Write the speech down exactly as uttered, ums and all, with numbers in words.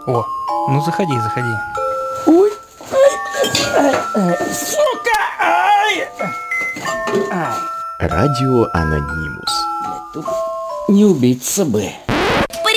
О, ну заходи, заходи. Ой, ай, ай, сука! Ай! Ай. Радио Анонимус. Тут не убиться бы.